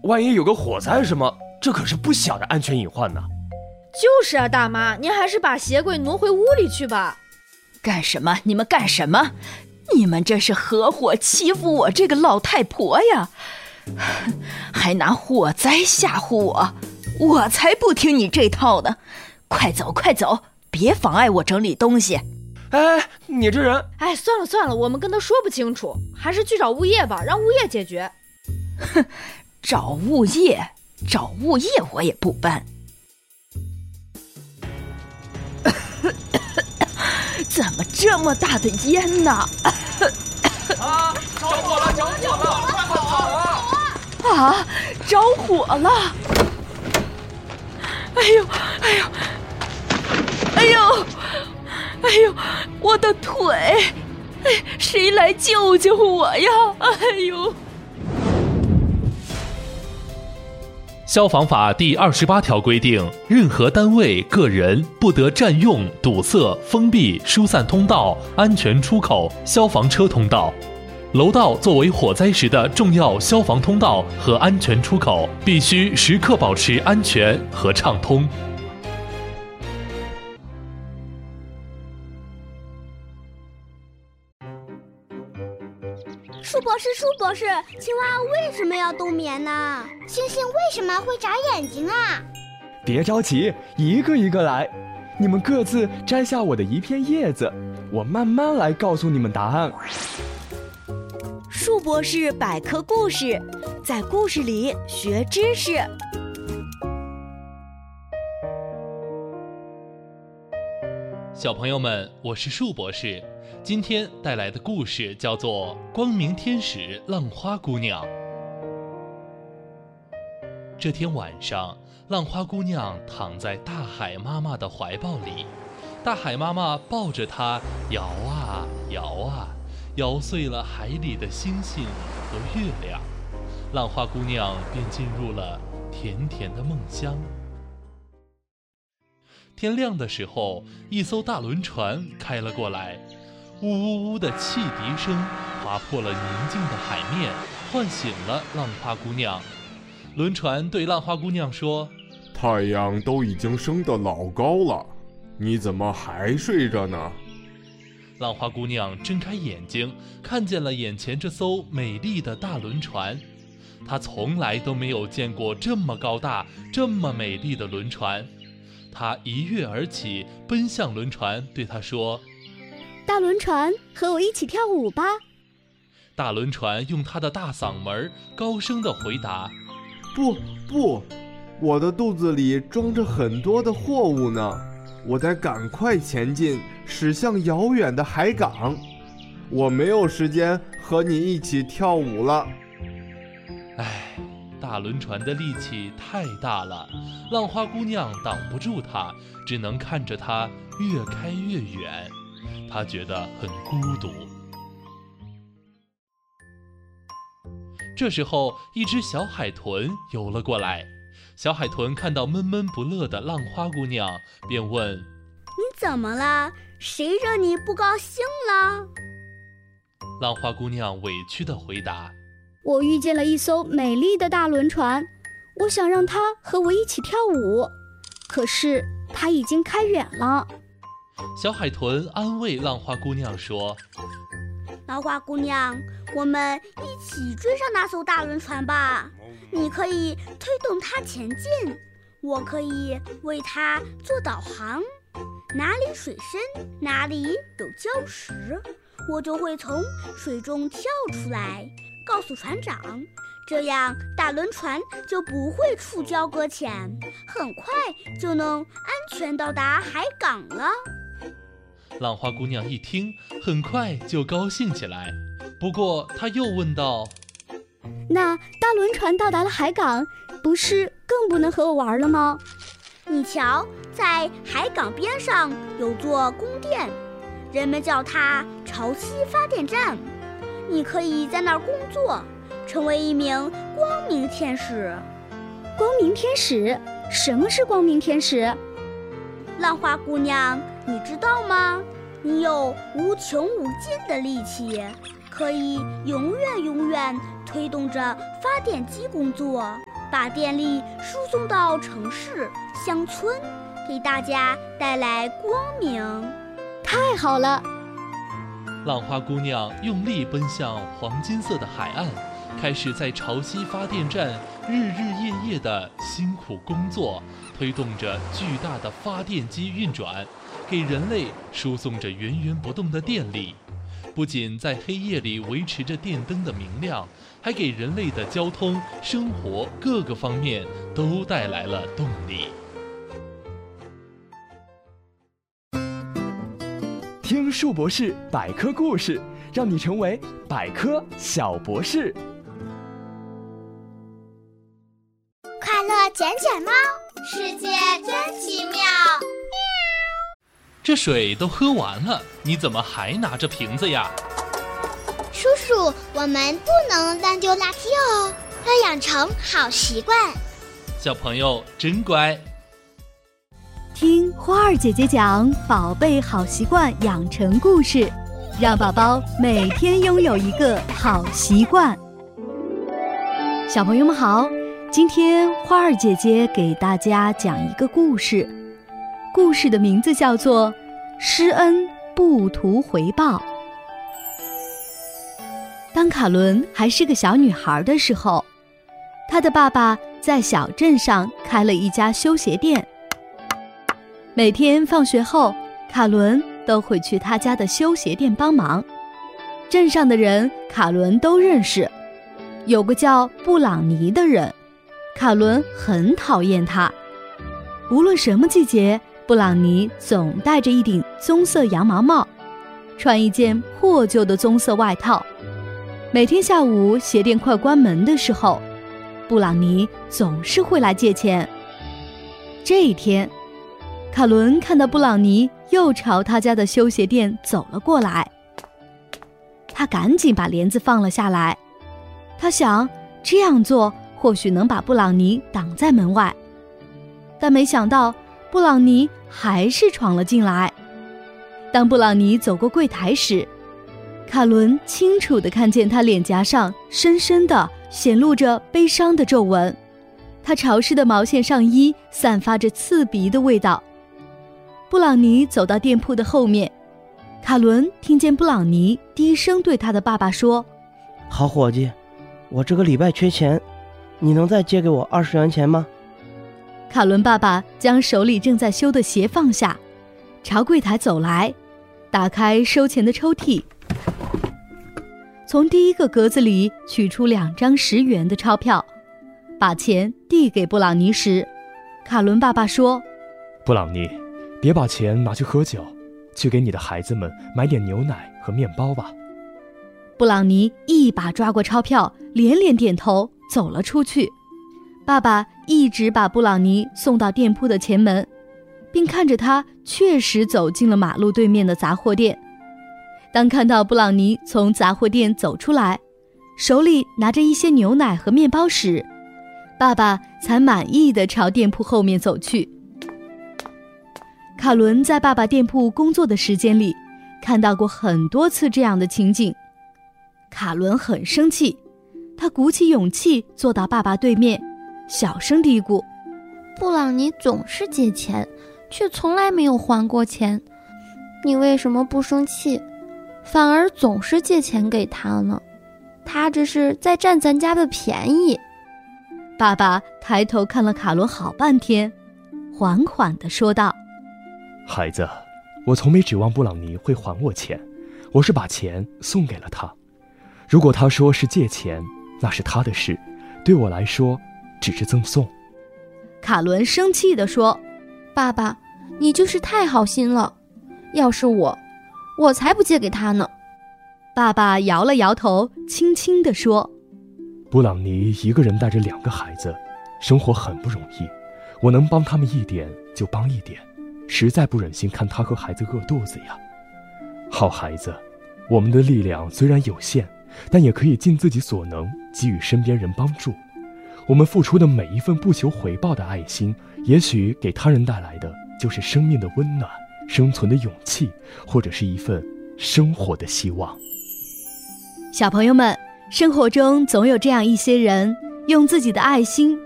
万一有个火灾什么，这可是不小的安全隐患呢。 就是啊，大妈，您还是把鞋柜挪回屋里去吧。 干什么？你们干什么？你们这是合伙欺负我这个老太婆呀！还拿火灾吓唬我，我才不听你这套呢！快走快走，别妨碍我整理东西。 哎，你这人…… 哎，算了算了，我们跟他说不清楚，还是去找物业吧，让物业解决。 哼，找物业我也不搬。怎么这么大的烟呢？ 啊！着火了！着火了！快跑啊！ 啊！着火了！哎呦！哎呦！哎呦！哎呦！我的腿！哎，谁来救救我呀！哎呦！ 消防法第28条规定，任何单位、个人不得占用、堵塞、封闭、疏散通道、安全出口、消防车通道。楼道作为火灾时的重要消防通道和安全出口，必须时刻保持安全和畅通。 舒博士，青蛙为什么要冬眠呢？星星为什么会眨眼睛啊？ 别着急，一个一个来。你们各自摘下我的一片叶子，我慢慢来告诉你们答案。 树博士百科故事，在故事里学知识。 小朋友们，我是树博士。今天带来的故事叫做《光明天使浪花姑娘》。这天晚上，浪花姑娘躺在大海妈妈的怀抱里，大海妈妈抱着她摇啊摇啊，摇碎了海里的星星和月亮，浪花姑娘便进入了甜甜的梦乡。天亮的时候，一艘大轮船开了过来，呜呜呜的汽笛声划破了宁静的海面，唤醒了浪花姑娘。轮船对浪花姑娘说： 太阳都已经升得老高了，你怎么还睡着呢？ 浪花姑娘睁开眼睛，看见了眼前这艘美丽的大轮船。她从来都没有见过这么高大、这么美丽的轮船。她一跃而起，奔向轮船，对她说： 大轮船，和我一起跳舞吧。 大轮船用它的大嗓门高声地回答： 不，我的肚子里装着很多的货物呢，我得赶快前进，驶向遥远的海港。我没有时间和你一起跳舞了。 唉，大轮船的力气太大了，浪花姑娘挡不住它，只能看着它越开越远。她觉得很孤独。这时候，一只小海豚游了过来。小海豚看到闷闷不乐的浪花姑娘，便问： 你怎么了？谁惹你不高兴了？ 浪花姑娘委屈地回答： 我遇见了一艘美丽的大轮船，我想让它和我一起跳舞，可是它已经开远了。 小海豚安慰浪花姑娘说： 浪花姑娘，我们一起追上那艘大轮船吧，你可以推动它前进，我可以为它做导航，哪里水深，哪里有礁石，我就会从水中跳出来告诉船长，这样大轮船就不会触礁搁浅，很快就能安全到达海港了。 浪花姑娘一听，很快就高兴起来。不过她又问道： 那大轮船到达了海港，不是更不能和我玩了吗？你瞧，在海港边上有座宫殿，人们叫它潮汐发电站，你可以在那儿工作，成为一名光明天使。光明天使？什么是光明天使？浪花姑娘，你知道吗？你有无穷无尽的力气，可以永远推动着发电机工作， 把电力输送到城市、乡村，给大家带来光明。 太好了！ 浪花姑娘用力奔向黄金色的海岸，开始在潮汐发电站日日夜夜的辛苦工作，推动着巨大的发电机运转，给人类输送着源源不动的电力。不仅在黑夜里维持着电灯的明亮，还给人类的交通、生活各个方面都带来了动力。 听树博士百科故事，让你成为百科小博士。 快乐捡捡猫，世界真奇妙。 这水都喝完了，你怎么还拿着瓶子呀？ 叔叔，我们不能乱丢垃圾哦，要养成好习惯。 小朋友真乖。 听花儿姐姐讲宝贝好习惯养成故事，让宝宝每天拥有一个好习惯。小朋友们好，今天花儿姐姐给大家讲一个故事，故事的名字叫做施恩不图回报。当卡伦还是个小女孩的时候，她的爸爸在小镇上开了一家修鞋店。每天放学后，卡伦都会去他家的修鞋店帮忙。镇上的人卡伦都认识，有个叫布朗尼的人，卡伦很讨厌他。无论什么季节，布朗尼总戴着一顶棕色羊毛帽，穿一件破旧的棕色外套。每天下午鞋店快关门的时候，布朗尼总是会来借钱。这一天，卡伦看到布朗尼又朝他家的修鞋店走了过来，他赶紧把帘子放了下来。他想这样做或许能把布朗尼挡在门外，但没想到布朗尼还是闯了进来。当布朗尼走过柜台时，卡伦清楚地看见他脸颊上深深地显露着悲伤的皱纹，他潮湿的毛线上衣散发着刺鼻的味道。布朗尼走到店铺的后面，卡伦听见布朗尼低声对他的爸爸说： 好伙计，我这个礼拜缺钱，你能再借给我20元钱吗？ 卡伦爸爸将手里正在修的鞋放下，朝柜台走来，打开收钱的抽屉，从第一个格子里取出2张10元的钞票，把钱递给布朗尼时，卡伦爸爸说： 布朗尼，别把钱拿去喝酒，去给你的孩子们买点牛奶和面包吧。 布朗尼一把抓过钞票，连连点头，走了出去。爸爸一直把布朗尼送到店铺的前门，并看着他确实走进了马路对面的杂货店。当看到布朗尼从杂货店走出来，手里拿着一些牛奶和面包时，爸爸才满意地朝店铺后面走去。卡伦在爸爸店铺工作的时间里，看到过很多次这样的情景。卡伦很生气，他鼓起勇气坐到爸爸对面，小声嘀咕： 布朗尼总是借钱，却从来没有还过钱。你为什么不生气，反而总是借钱给他呢？他这是在占咱家的便宜。 爸爸抬头看了卡伦好半天，缓缓地说道： 孩子，我从没指望布朗尼会还我钱，我是把钱送给了他。如果他说是借钱，那是他的事，对我来说只是赠送。 卡伦生气地说： 爸爸，你就是太好心了，要是我才不借给他呢。 爸爸摇了摇头，轻轻地说： 布朗尼一个人带着2个孩子，生活很不容易，我能帮他们一点就帮一点，实在不忍心看他和孩子饿肚子呀。好孩子，我们的力量虽然有限，但也可以尽自己所能给予身边人帮助。我们付出的每一份不求回报的爱心，也许给他人带来的就是生命的温暖、生存的勇气，或者是一份生活的希望。 小朋友们，生活中总有这样一些人，用自己的爱心